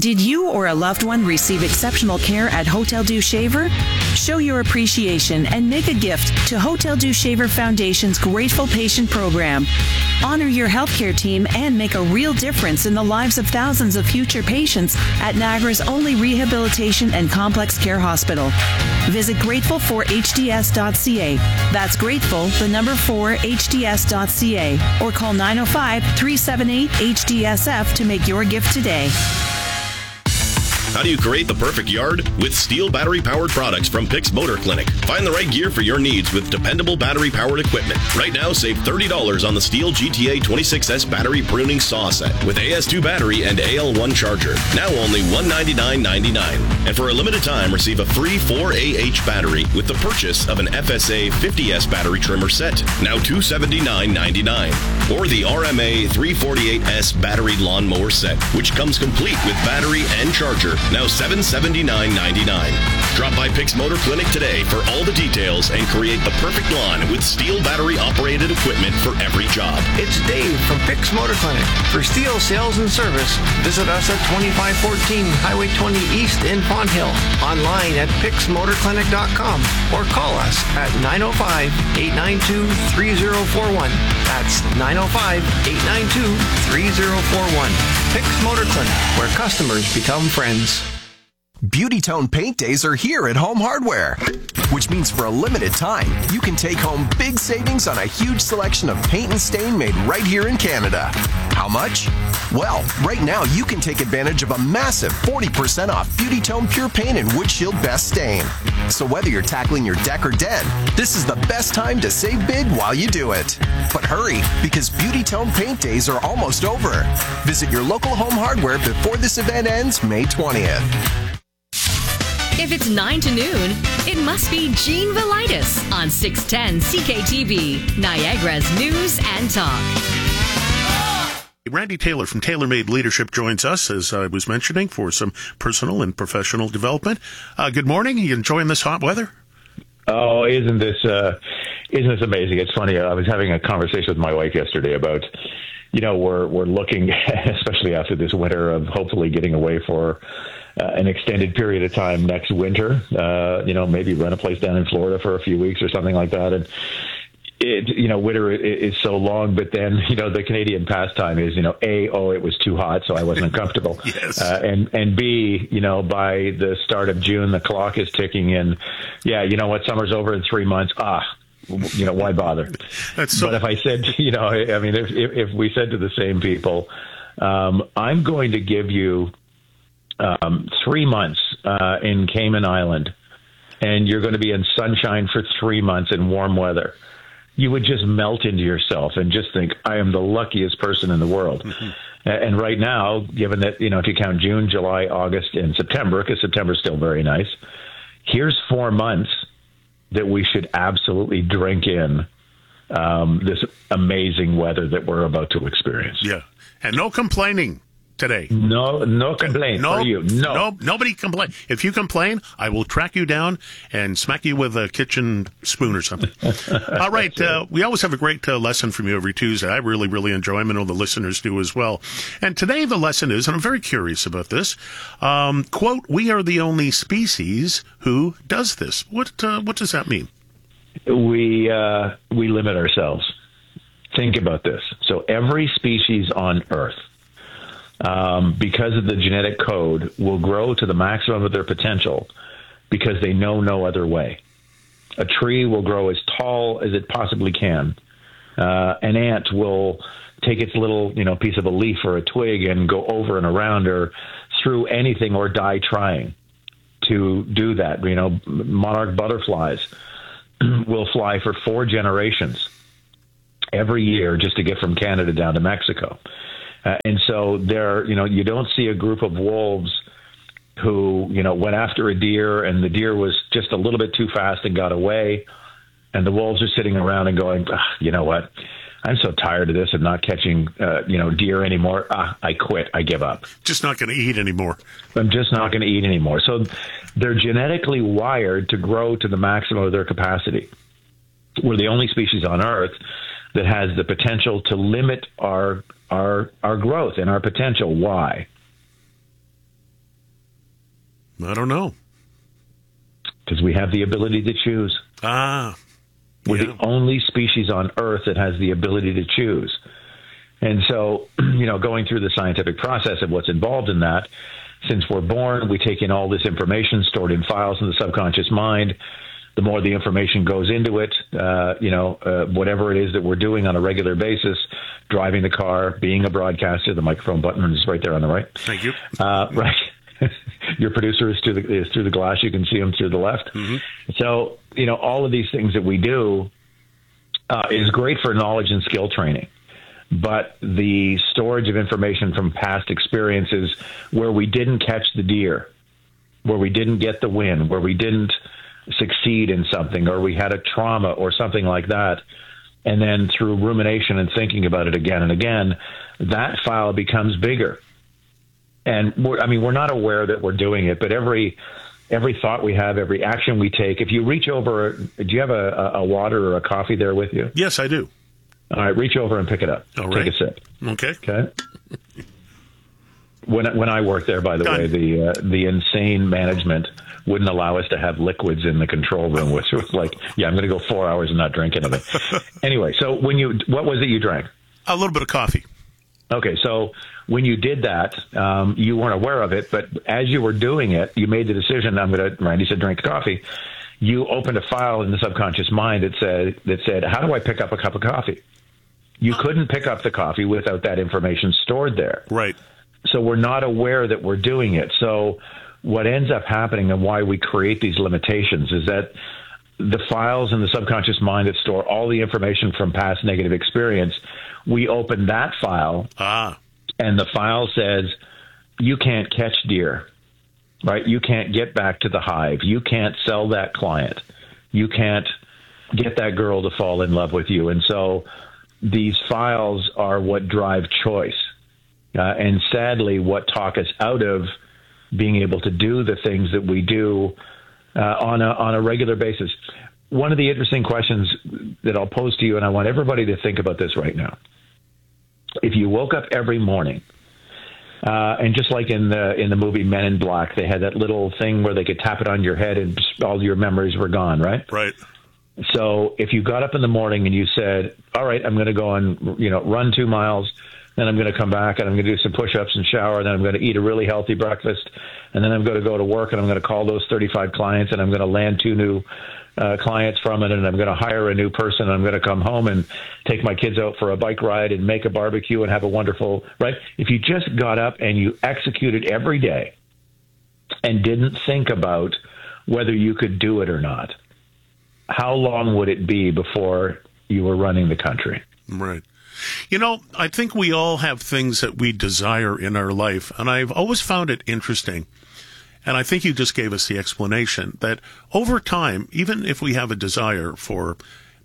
Did you or a loved one receive exceptional care at Hotel Dieu Shaver? Show your appreciation and make a gift to Hotel Dieu Shaver Foundation's Grateful Patient Program. Honor your healthcare team and make a real difference in the lives of thousands of future patients at Niagara's only rehabilitation and complex care hospital. Visit grateful4hds.ca. That's grateful, the number 4hds.ca, or call 905-378-HDSF to make your gift today. How do you create the perfect yard? With STIHL battery-powered products from Pix Motor Clinic. Find the right gear for your needs with dependable battery-powered equipment. Right now, save $30 on the STIHL GTA 26S battery pruning saw set with AS2 battery and AL1 charger. Now only $199.99. And for a limited time, receive a free 4AH battery with the purchase of an FSA 50S battery trimmer set. Now $279.99. Or the RMA 348S battery lawnmower set, which comes complete with battery and charger. Now $779.99. Drop by Pix Motor Clinic today for all the details and create the perfect lawn with STIHL battery-operated equipment for every job. It's Dave from Pix Motor Clinic. For STIHL sales and service, visit us at 2514 Highway 20 East in Fonthill. Online at pixmotorclinic.com or call us at 905-892-3041. That's 905-892-3041. Pix Motor Clinic, where customers become friends. Beauty Tone Paint Days are here at Home Hardware, which means for a limited time, you can take home big savings on a huge selection of paint and stain made right here in Canada. How much? Well, right now you can take advantage of a massive 40% off Beauty Tone Pure Paint and Wood Shield Best Stain. So whether you're tackling your deck or den, this is the best time to save big while you do it. But hurry, because Beauty Tone Paint Days are almost over. Visit your local Home Hardware before this event ends May 20th. If it's 9 to noon, it must be Gene Velitis on 610 CKTB, Niagara's News and Talk. Randy Taylor from TaylorMade Leadership joins us, as I was mentioning, for some personal and professional development. Good morning. Are you enjoying this hot weather? Oh, isn't this amazing? It's funny. I was having a conversation with my wife yesterday about, we're looking, especially after this winter, of hopefully getting away for an extended period of time next winter. Maybe rent a place down in Florida for a few weeks or something like that. And winter is so long, but then, the Canadian pastime is, A, it was too hot, so I wasn't comfortable. Yes. And B, by the start of June, the clock is ticking in. Yeah, you know what? Summer's over in 3 months. Why bother? But if I said, if we said to the same people, I'm going to give you 3 months in Cayman Island, and you're going to be in sunshine for 3 months in warm weather, you would just melt into yourself and just think, I am the luckiest person in the world. Mm-hmm. And right now, given that, if you count June, July, August, and September, because September's still very nice, here's 4 months that we should absolutely drink in this amazing weather that we're about to experience. Yeah. And no complaining today. No complaint for you. No. Nobody complain. If you complain, I will track you down and smack you with a kitchen spoon or something. All right. We always have a great lesson from you every Tuesday. I really, really enjoy them. I know the listeners do as well. And today the lesson is, and I'm very curious about this, quote, we are the only species who does this. What does that mean? We limit ourselves. Think about this. So every species on Earth, because of the genetic code, will grow to the maximum of their potential because they know no other way. A tree will grow as tall as it possibly can. An ant will take its little, piece of a leaf or a twig and go over and around or through anything or die trying to do that. Monarch butterflies will fly for 4 generations every year just to get from Canada down to Mexico. And so you don't see a group of wolves who, went after a deer and the deer was just a little bit too fast and got away. And the wolves are sitting around and going, you know what? I'm so tired of this and not catching, deer anymore. I quit. I give up. Just not going to eat anymore. I'm just not going to eat anymore. So they're genetically wired to grow to the maximum of their capacity. We're the only species on Earth that has the potential to limit our growth and our potential. Why? I don't know. Because we have the ability to choose. Ah. We're the only species on Earth that has the ability to choose. And so, going through the scientific process of what's involved in that, since we're born, we take in all this information stored in files in the subconscious mind. The more the information goes into it, whatever it is that we're doing on a regular basis, driving the car, being a broadcaster, the microphone button is right there on the right. Thank you. Right. Your producer is through the glass. You can see him through the left. Mm-hmm. So, all of these things that we do is great for knowledge and skill training. But the storage of information from past experiences where we didn't catch the deer, where we didn't get the win, where we didn't succeed in something, or we had a trauma or something like that, and then through rumination and thinking about it again and again, that file becomes bigger. And we're not aware that we're doing it, but every thought we have, every action we take, if you reach over, do you have a water or a coffee there with you? Yes, I do. All right, reach over and pick it up. All right. Take a sip. Okay. When I worked there, by the way, the insane management wouldn't allow us to have liquids in the control room, which was like, I'm going to go 4 hours and not drink anything. Anyway, so what was it you drank? A little bit of coffee. Okay, so when you did that, you weren't aware of it, but as you were doing it, you made the decision, Randy said, drink coffee. You opened a file in the subconscious mind that said, how do I pick up a cup of coffee? You couldn't pick up the coffee without that information stored there. Right. So we're not aware that we're doing it. So what ends up happening and why we create these limitations is that the files in the subconscious mind that store all the information from past negative experience, we open that file, and the file says, you can't catch deer, right? You can't get back to the hive. You can't sell that client. You can't get that girl to fall in love with you. And so these files are what drive choice. And sadly, what talk us out of being able to do the things that we do on a regular basis. One of the interesting questions that I'll pose to you, and I want everybody to think about this right now. If you woke up every morning, and just like in the movie Men in Black, they had that little thing where they could tap it on your head and all your memories were gone, right? Right. So if you got up in the morning and you said, all right, I'm going to go and run 2 miles, then I'm going to come back and I'm going to do some push-ups and shower, then I'm going to eat a really healthy breakfast, and then I'm going to go to work and I'm going to call those 35 clients and I'm going to land 2 new clients from it, and I'm going to hire a new person, and I'm going to come home and take my kids out for a bike ride and make a barbecue and have a wonderful, right? If you just got up and you executed every day and didn't think about whether you could do it or not, how long would it be before you were running the country? Right. I think we all have things that we desire in our life, and I've always found it interesting, and I think you just gave us the explanation, that over time, even if we have a desire for,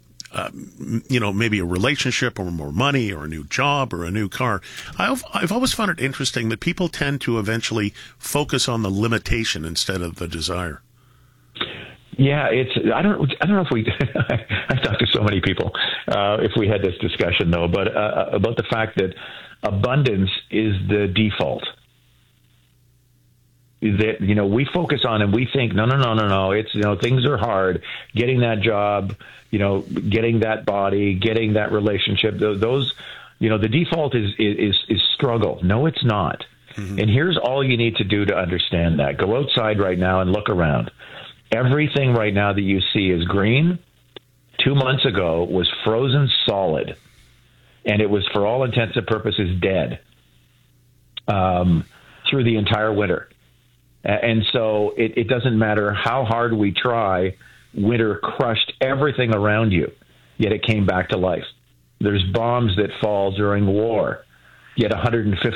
maybe a relationship or more money or a new job or a new car, I've always found it interesting that people tend to eventually focus on the limitation instead of the desire. Yeah, I don't know if we, I've talked to so many people, if we had this discussion though, but about the fact that abundance is the default. That, we focus on and we think, no. It's, things are hard. Getting that job, getting that body, getting that relationship, those, the default is struggle. No, it's not. Mm-hmm. And here's all you need to do to understand that. Go outside right now and look around. Everything right now that you see is green. 2 months ago was frozen solid, and it was, for all intents and purposes, dead through the entire winter. And so it doesn't matter how hard we try, winter crushed everything around you, yet it came back to life. There's bombs that fall during war, yet 150